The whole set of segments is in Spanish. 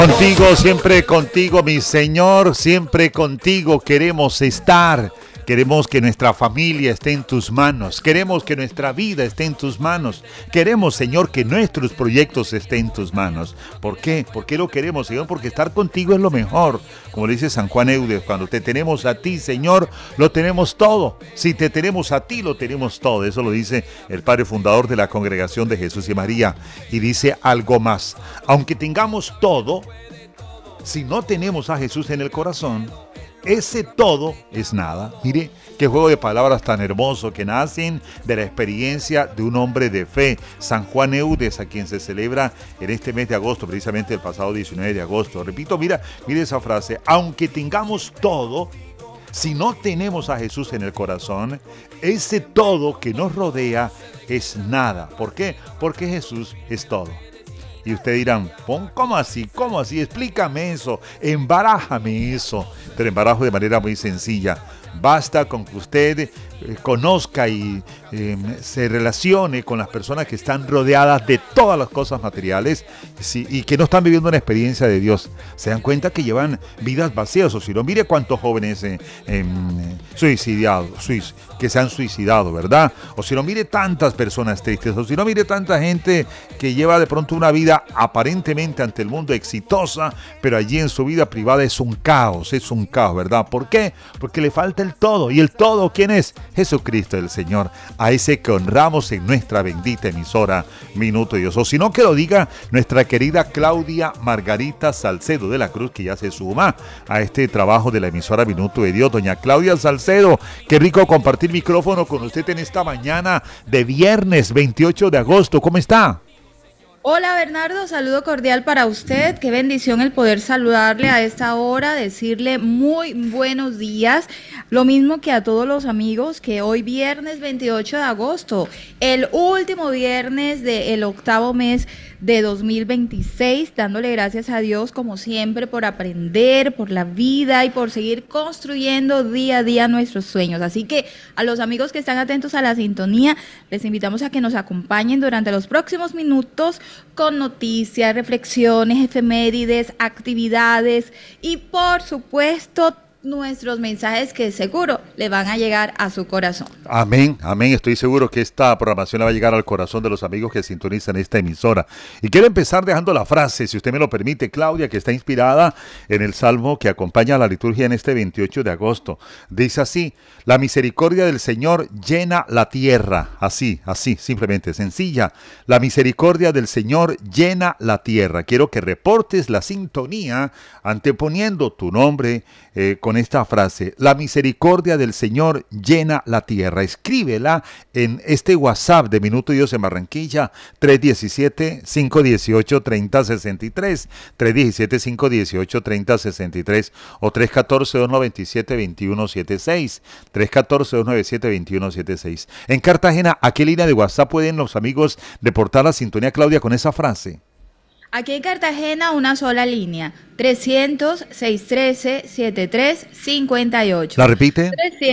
Contigo, siempre contigo, mi Señor, siempre contigo queremos estar. Queremos que nuestra familia esté en tus manos. Queremos que nuestra vida esté en tus manos. Queremos, Señor, que nuestros proyectos estén en tus manos. ¿Por qué? ¿Por qué lo queremos, Señor? Porque estar contigo es lo mejor. Como le dice San Juan Eudes, cuando te tenemos a ti, Señor, lo tenemos todo. Si te tenemos a ti, lo tenemos todo. Eso lo dice el Padre fundador de la Congregación de Jesús y María. Y dice algo más. Aunque tengamos todo, si no tenemos a Jesús en el corazón, ese todo es nada. Mire qué juego de palabras tan hermoso que nacen de la experiencia de un hombre de fe, San Juan Eudes, a quien se celebra en este mes de agosto, precisamente el pasado 19 de agosto. Repito, mire esa frase: aunque tengamos todo, si no tenemos a Jesús en el corazón, ese todo que nos rodea es nada. ¿Por qué? Porque Jesús es todo. Y ustedes dirán, ¿cómo así? ¿Cómo así? Explícame eso, embarájame eso. Te lo embarajo de manera muy sencilla. Basta con que usted conozca y se relacione con las personas que están rodeadas de todas las cosas materiales, sí, y que no están viviendo una experiencia de Dios. Se dan cuenta que llevan vidas vacías. O si no, mire cuántos jóvenes que se han suicidado, ¿verdad? O si no, mire tantas personas tristes. O si no, mire tanta gente que lleva de pronto una vida aparentemente ante el mundo exitosa, pero allí en su vida privada es un caos, ¿verdad? ¿Por qué? Porque le falta el todo. ¿Y el todo quién es? Jesucristo el Señor, a ese que honramos en nuestra bendita emisora Minuto de Dios. O si no, que lo diga nuestra querida Claudia Margarita Salcedo de la Cruz, que ya se suma a este trabajo de la emisora Minuto de Dios. Doña Claudia Salcedo, qué rico compartir micrófono con usted en esta mañana de viernes 28 de agosto. ¿Cómo está? Hola Bernardo, saludo cordial para usted, qué bendición el poder saludarle a esta hora, decirle muy buenos días, lo mismo que a todos los amigos que hoy viernes 28 de agosto, el último viernes del octavo mes de 2026, dándole gracias a Dios como siempre por aprender, por la vida y por seguir construyendo día a día nuestros sueños. Así que a los amigos que están atentos a la sintonía, les invitamos a que nos acompañen durante los próximos minutos con noticias, reflexiones, efemérides, actividades y por supuesto nuestros mensajes que seguro le van a llegar a su corazón. Amén, amén. Estoy seguro que esta programación le va a llegar al corazón de los amigos que sintonizan esta emisora. Y quiero empezar dejando la frase, si usted me lo permite, Claudia, que está inspirada en el salmo que acompaña a la liturgia en este 28 de agosto. Dice así: la misericordia del Señor llena la tierra. Así, simplemente, sencilla. La misericordia del Señor llena la tierra. Quiero que reportes la sintonía anteponiendo tu nombre con esta frase: la misericordia del Señor llena la tierra. Escríbela en este WhatsApp de Minuto de Dios en Barranquilla, 317-518-3063, 317-518-3063 o 314-297-2176, 314-297-2176. En Cartagena, ¿a qué línea de WhatsApp pueden los amigos reportar la sintonía, Claudia, con esa frase? Aquí en Cartagena una sola línea, 300-613-7358. ¿La repite?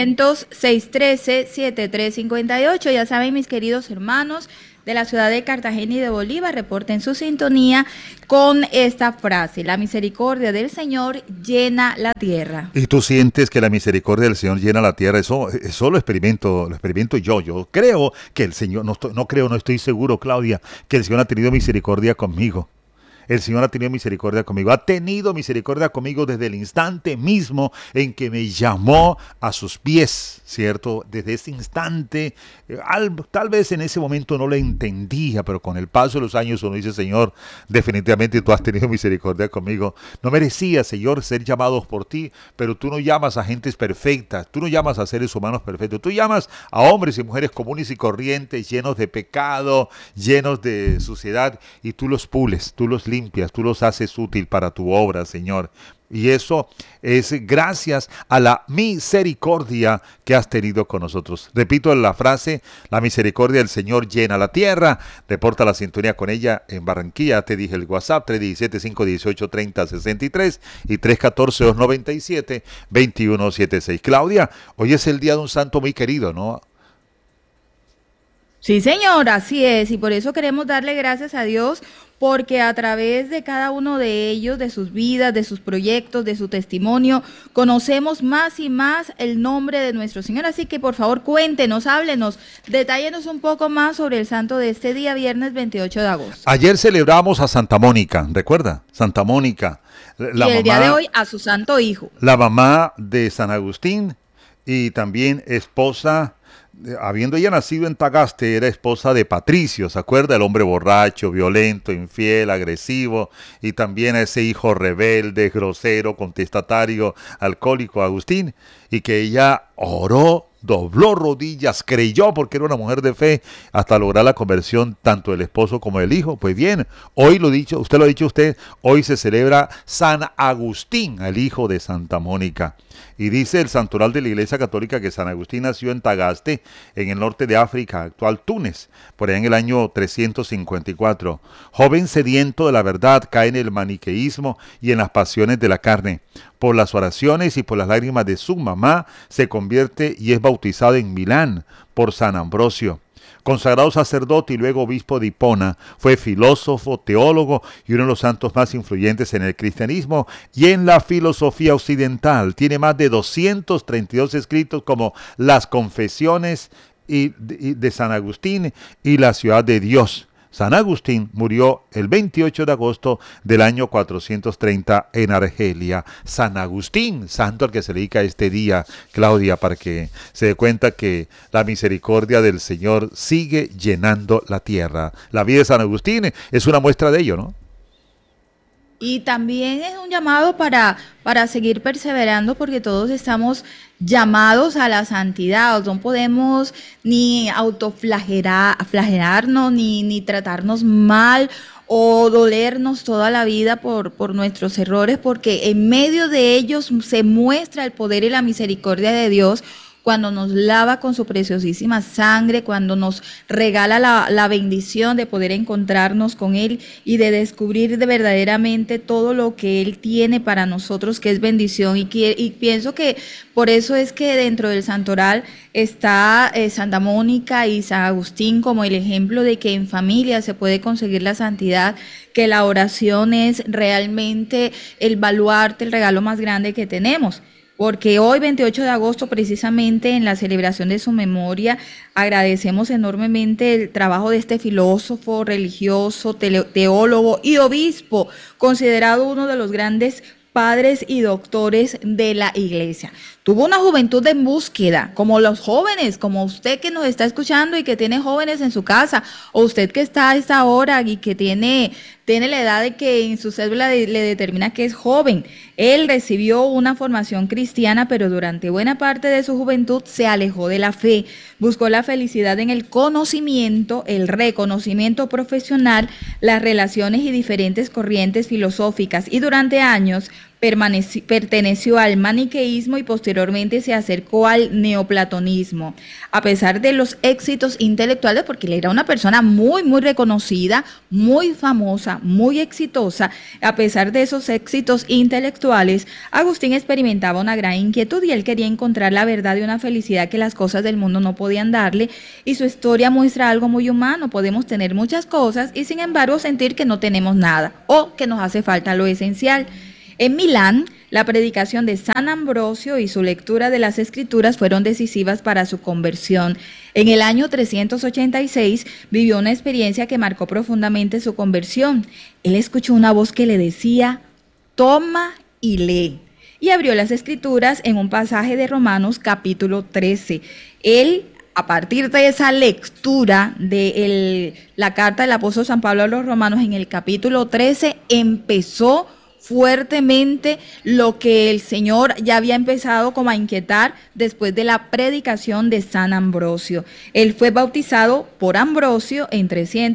300-613-7358. Ya saben, mis queridos hermanos de la ciudad de Cartagena y de Bolívar, reporten su sintonía con esta frase: la misericordia del Señor llena la tierra. ¿Y tú sientes que la misericordia del Señor llena la tierra? Eso lo experimento yo. Yo creo que el Señor, no estoy seguro, Claudia, que el Señor ha tenido misericordia conmigo. El Señor ha tenido misericordia conmigo, ha tenido misericordia conmigo desde el instante mismo en que me llamó a sus pies, ¿cierto? Desde ese instante, tal vez en ese momento no lo entendía, pero con el paso de los años uno dice: Señor, definitivamente tú has tenido misericordia conmigo. No merecía, Señor, ser llamados por ti, pero tú no llamas a gentes perfectas, tú no llamas a seres humanos perfectos, tú llamas a hombres y mujeres comunes y corrientes, llenos de pecado, llenos de suciedad, y tú los pules, tú los limpias, tú los haces útil para tu obra, Señor. Y eso es gracias a la misericordia que has tenido con nosotros. Repito la frase: la misericordia del Señor llena la tierra. Reporta la sintonía con ella en Barranquilla. Te dije el WhatsApp, 317-518-3063 y 314-297-2176. Claudia, hoy es el día de un santo muy querido, ¿no? Sí, señor, así es, y por eso queremos darle gracias a Dios porque a través de cada uno de ellos, de sus vidas, de sus proyectos, de su testimonio, conocemos más y más el nombre de nuestro Señor. Así que por favor cuéntenos, háblenos, detállenos un poco más sobre el santo de este día, viernes 28 de agosto. Ayer celebramos a Santa Mónica, ¿recuerda? Santa Mónica. Y el día de hoy a su santo hijo. La mamá de San Agustín y también esposa, habiendo ella nacido en Tagaste, era esposa de Patricio, ¿se acuerda? El hombre borracho, violento, infiel, agresivo, y también a ese hijo rebelde, grosero, contestatario, alcohólico, Agustín, y que ella oró, dobló rodillas, creyó porque era una mujer de fe hasta lograr la conversión tanto del esposo como del hijo. Pues bien, hoy usted lo ha dicho usted, hoy se celebra San Agustín, el hijo de Santa Mónica. Y dice el santoral de la Iglesia Católica que San Agustín nació en Tagaste, en el norte de África, actual Túnez, por allá en el año 354. Joven sediento de la verdad, cae en el maniqueísmo y en las pasiones de la carne. Por las oraciones y por las lágrimas de su mamá, se convierte y es bautizado en Milán por San Ambrosio. Consagrado sacerdote y luego obispo de Hipona, fue filósofo, teólogo y uno de los santos más influyentes en el cristianismo y en la filosofía occidental. Tiene más de 232 escritos como Las Confesiones de San Agustín y La Ciudad de Dios. San Agustín murió el 28 de agosto del año 430 en Argelia. San Agustín, santo al que se le dedica este día, Claudia, para que se dé cuenta que la misericordia del Señor sigue llenando la tierra. La vida de San Agustín es una muestra de ello, ¿no? Y también es un llamado para seguir perseverando porque todos estamos llamados a la santidad. No podemos ni autoflagelarnos ni tratarnos mal o dolernos toda la vida por nuestros errores, porque en medio de ellos se muestra el poder y la misericordia de Dios cuando nos lava con su preciosísima sangre, cuando nos regala la bendición de poder encontrarnos con Él y de descubrir verdaderamente todo lo que Él tiene para nosotros, que es bendición. Y pienso que por eso es que dentro del santoral está Santa Mónica y San Agustín como el ejemplo de que en familia se puede conseguir la santidad, que la oración es realmente el baluarte, el regalo más grande que tenemos. Porque hoy, 28 de agosto, precisamente en la celebración de su memoria, agradecemos enormemente el trabajo de este filósofo, religioso, teólogo y obispo, considerado uno de los grandes padres y doctores de la Iglesia. Tuvo una juventud en búsqueda, como los jóvenes, como usted que nos está escuchando y que tiene jóvenes en su casa, o usted que está a esta hora y que tiene la edad de que en su cédula le determina que es joven. Él recibió una formación cristiana, pero durante buena parte de su juventud se alejó de la fe. Buscó la felicidad en el conocimiento, el reconocimiento profesional, las relaciones y diferentes corrientes filosóficas, y durante años perteneció al maniqueísmo y posteriormente se acercó al neoplatonismo. A pesar de los éxitos intelectuales, porque él era una persona muy, muy reconocida, muy famosa, muy exitosa, a pesar de esos éxitos intelectuales, Agustín experimentaba una gran inquietud y él quería encontrar la verdad y una felicidad que las cosas del mundo no podían darle, y su historia muestra algo muy humano. Podemos tener muchas cosas y sin embargo sentir que no tenemos nada o que nos hace falta lo esencial. En Milán, la predicación de San Ambrosio y su lectura de las Escrituras fueron decisivas para su conversión. En el año 386 vivió una experiencia que marcó profundamente su conversión. Él escuchó una voz que le decía: toma y lee. Y abrió las Escrituras en un pasaje de Romanos capítulo 13. Él, a partir de esa lectura de la carta del apóstol San Pablo a los Romanos en el capítulo 13, empezó fuertemente lo que el Señor ya había empezado como a inquietar después de la predicación de San Ambrosio. Él fue bautizado por Ambrosio en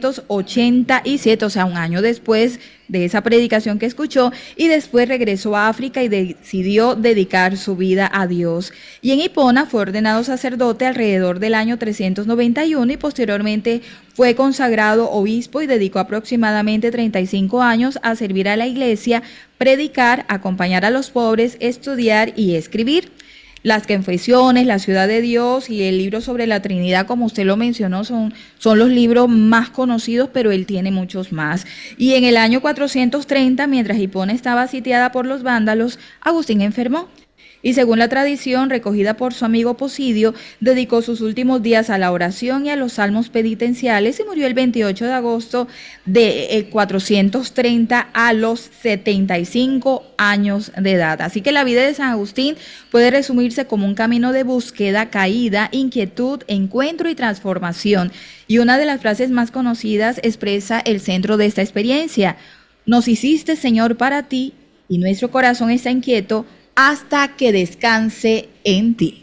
387, o sea, un año después de esa predicación que escuchó, y después regresó a África y decidió dedicar su vida a Dios. Y en Hipona fue ordenado sacerdote alrededor del año 391 y posteriormente fue consagrado obispo y dedicó aproximadamente 35 años a servir a la iglesia, predicar, acompañar a los pobres, estudiar y escribir. Las Confesiones, La Ciudad de Dios y el libro sobre la Trinidad, como usted lo mencionó, son los libros más conocidos, pero él tiene muchos más. Y en el año 430, mientras Hipona estaba sitiada por los vándalos, Agustín enfermó. Y según la tradición recogida por su amigo Posidio, dedicó sus últimos días a la oración y a los salmos penitenciales y murió el 28 de agosto de 430 a los 75 años de edad. Así que la vida de San Agustín puede resumirse como un camino de búsqueda, caída, inquietud, encuentro y transformación. Y una de las frases más conocidas expresa el centro de esta experiencia: nos hiciste, Señor, para ti, y nuestro corazón está inquieto hasta que descanse en ti.